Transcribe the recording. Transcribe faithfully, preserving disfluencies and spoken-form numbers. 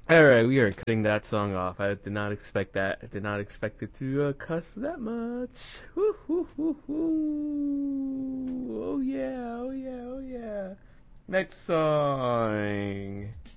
All right, we are cutting that song off. I did not expect that. I did not expect it to uh, cuss that much. Woo, woo, woo, woo. Oh yeah, oh yeah, oh yeah. Next song.